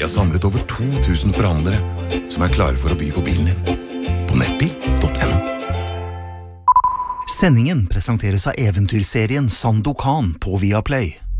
Vi har samlet over 2000 forhandlere som er klare for å by på bilen din. På nettbil.no. Sendingen presenteres av eventyrserien Sandokan på Viaplay.